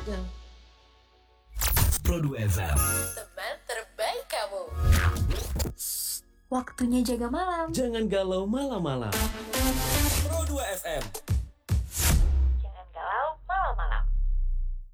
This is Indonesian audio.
Ya. Pro2 FM. Teman terbaik kamu. Waktunya jaga malam. Jangan galau malam-malam. Pro2 FM.